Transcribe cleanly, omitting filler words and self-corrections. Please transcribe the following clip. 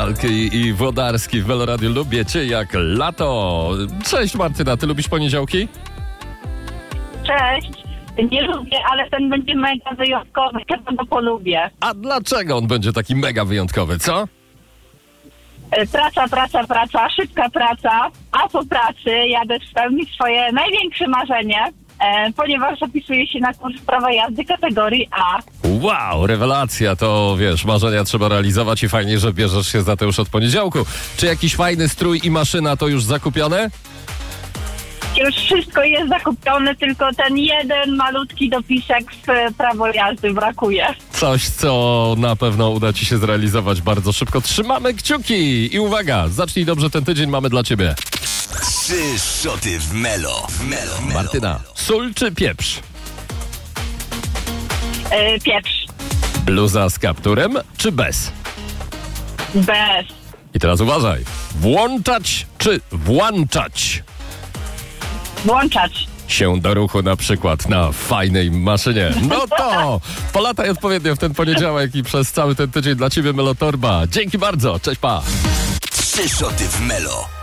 Suwałki i Włodarski w Meloradiu. Lubię cię jak lato. Cześć Martyna, ty lubisz poniedziałki? Cześć. Nie lubię, ale ten będzie mega wyjątkowy. Ja go polubię. A dlaczego on będzie taki mega wyjątkowy, co? Praca, szybka praca, a po pracy jadę spełnić swoje największe marzenie, ponieważ zapisuję się na kurs prawa jazdy kategorii A. Wow, rewelacja, to wiesz, marzenia trzeba realizować i fajnie, że bierzesz się za to już od poniedziałku. Czy jakiś fajny strój i maszyna to już zakupione? Już wszystko jest zakupione, tylko ten jeden malutki dopisek w prawo jazdy brakuje. Coś, co na pewno uda ci się zrealizować bardzo szybko. Trzymamy kciuki i uwaga, zacznij dobrze ten tydzień, mamy dla ciebie 3 szoty w Melo. Martyna, sól czy pieprz? Pieprz. Bluza z kapturem czy bez? Bez. I teraz uważaj, włączać czy włączać Włączać. się do ruchu na przykład na fajnej maszynie? No to polataj odpowiednio w ten poniedziałek i przez cały ten tydzień dla ciebie Melotorba. Dzięki bardzo, cześć, pa! 3 szoty w Melo.